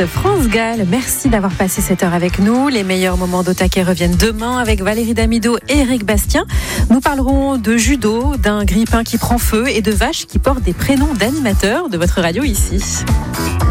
podcast France Gall. Merci d'avoir passé cette heure avec nous. Les meilleurs moments d'Au Taquet reviennent demain avec Valérie Damido et Eric Bastien. Nous parlerons de judo, d'un grille-pain qui prend feu et de vaches qui portent des prénoms d'animateurs de votre radio ici.